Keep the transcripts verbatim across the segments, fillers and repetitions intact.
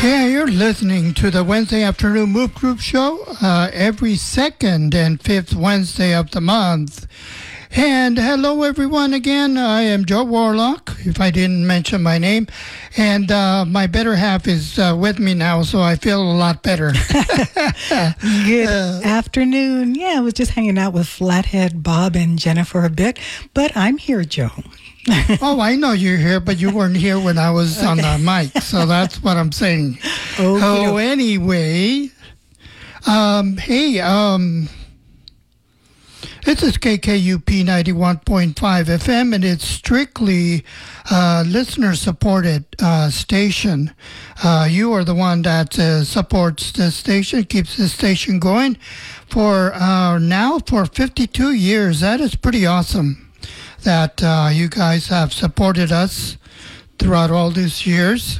Yeah, you're listening to the Wednesday afternoon Move Group show uh, every second and fifth Wednesday of the month. And hello, everyone, again. I am Joe Warlock, if I didn't mention my name. And uh, my better half is uh, with me now, so I feel a lot better. Good uh, afternoon. Yeah, I was just hanging out with Flathead Bob and Jennifer a bit, but I'm here, Joe. Oh, I know you're here, but you weren't here when I was okay. on the mic, so that's what I'm saying. Okay. Oh, anyway, um, hey, um... this is K K U P ninety-one point five F M, and it's strictly uh, listener-supported uh, station. Uh, you are the one that uh, supports the station, keeps the station going for uh, now for fifty-two years. That is pretty awesome that uh, you guys have supported us throughout all these years.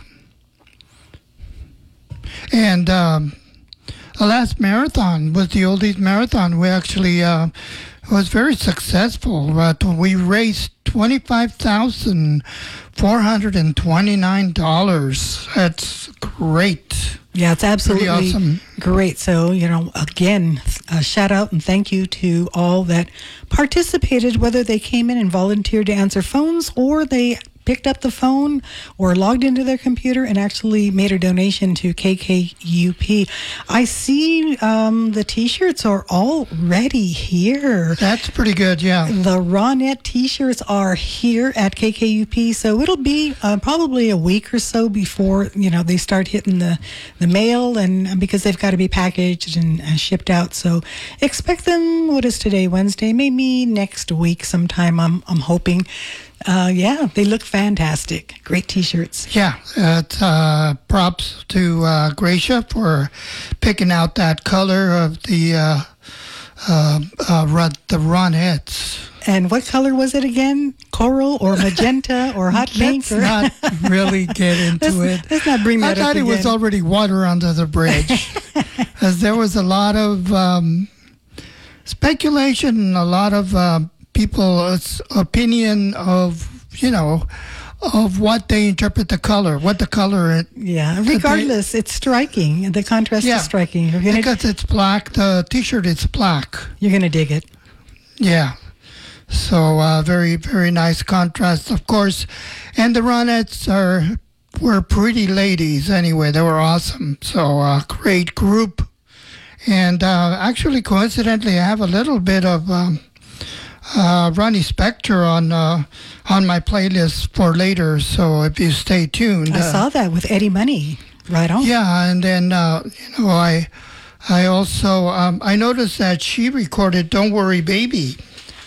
And um, the last marathon was the Oldies Marathon. We actually... Uh, It was very successful. Uh, we raised twenty-five thousand four hundred twenty-nine dollars. That's great. Yeah, it's absolutely awesome. Great. So, you know, again, a shout out and thank you to all that participated, whether they came in and volunteered to answer phones or they picked up the phone or logged into their computer and actually made a donation to K K U P. I see um, the T-shirts are already here. That's pretty good, yeah. The Ronette T-shirts are here at K K U P, so it'll be uh, probably a week or so before, you know, they start hitting the, the mail, and because they've got to be packaged and uh, shipped out. So expect them, what is today, Wednesday? Maybe next week sometime, I'm, I'm hoping. Uh, yeah, they look fantastic. Great T-shirts. Yeah, uh, uh, props to uh, Gracia for picking out that color of the uh, uh, uh, the Ronettes. And what color was it again? Coral or magenta or hot pink? Let's or... not really get into let's, it. Let's not bring that I up thought again. it was already water under the bridge. Because there was a lot of um, speculation, a lot of... Um, people's opinion of, you know, of what they interpret the color, what the color... Yeah, regardless, they, it's striking. The contrast yeah, is striking. You're gonna, because it's black, the T-shirt is black. You're going to dig it. Yeah. So, uh, very, very nice contrast, of course. And the Ronettes are were pretty ladies anyway. They were awesome. So, uh, great group. And uh, actually, coincidentally, I have a little bit of... Um, Uh, Ronnie Spector on uh, on my playlist for later, so if you stay tuned. I uh, saw that with Eddie Money, right on. Yeah, and then uh, you know I I also um, I noticed that she recorded "Don't Worry, Baby"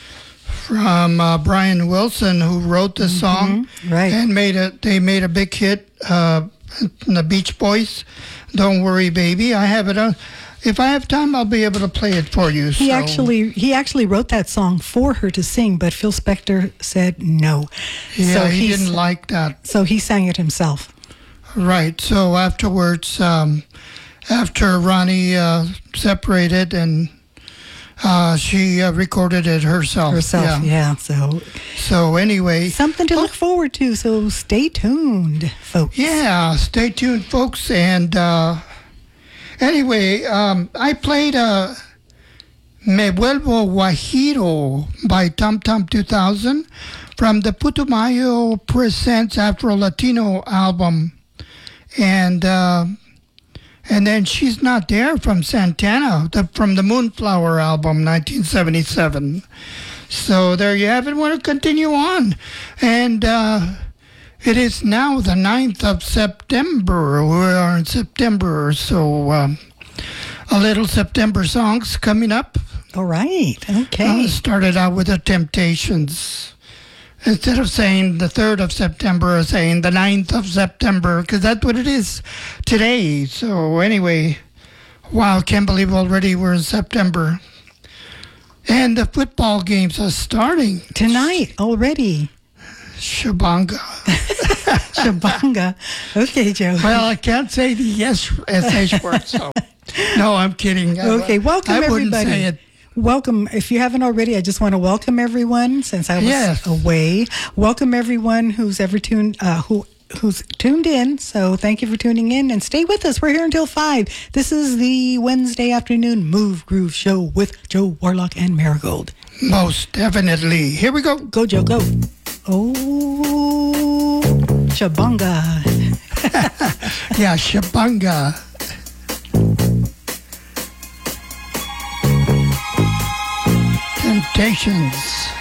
from uh, Brian Wilson, who wrote the song, mm-hmm. right? And made it. They made a big hit. Uh, the Beach Boys, "Don't Worry, Baby." I have it on. If I have time, I'll be able to play it for you. He so. actually he actually wrote that song for her to sing, but Phil Spector said no. Yeah, so he didn't like that. So he sang it himself. Right. So afterwards, um, after Ronnie uh, separated, and uh, she uh, recorded it herself. Herself, yeah. yeah. So, so anyway, something to oh, look forward to. So stay tuned, folks. Yeah, stay tuned, folks, and. Uh, Anyway, um, I played uh, Me Vuelvo Guajiro by Tom Tom two thousand from the Putumayo Presents Afro-Latino album. And uh, and then She's Not There from Santana, the, from the Moonflower album, nineteen seventy-seven. So there you have it. I want to continue on. And... Uh, It is now the ninth of September. We are in September, so um, a little September songs coming up. All right, okay. Uh, started out with the Temptations. Instead of saying the third of September, saying the ninth of September, because that's what it is today. So anyway, wow, can't believe already we're in September. And the football games are starting. Tonight, already. Shabanga. Shabanga. Okay, Joe. Well, I can't say the yes S H word, so. No, I'm kidding. Okay, welcome I everybody. wouldn't say it. Welcome. If you haven't already, I just want to welcome everyone since I was yes. away. Welcome everyone who's ever tuned, uh, who who's tuned in. So thank you for tuning in and stay with us. We're here until five. This is the Wednesday afternoon Move Groove Show with Joe Warlock and Marigold. Most definitely. Here we go. Go, Joe, go. Oh, Shabanga. Yeah, Shabanga. Temptations.